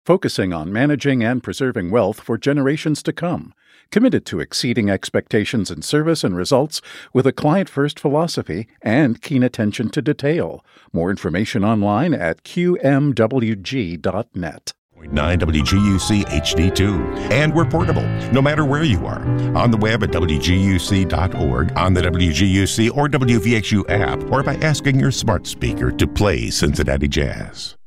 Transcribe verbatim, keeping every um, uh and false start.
focusing on managing and preserving wealth for generations to come, committed to exceeding expectations in service and results with a client-first philosophy and keen attention to detail. More information online at q m w g dot net. nine W G U C H D two. And we're portable, no matter where you are. On the web at w g u c dot org, on the W G U C or W V X U app, or by asking your smart speaker to play Cincinnati Jazz.